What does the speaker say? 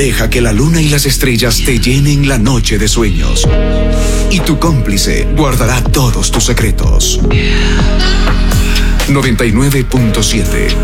Deja que la luna y las estrellas te llenen la noche de sueños. Y tu cómplice guardará todos tus secretos. 99.7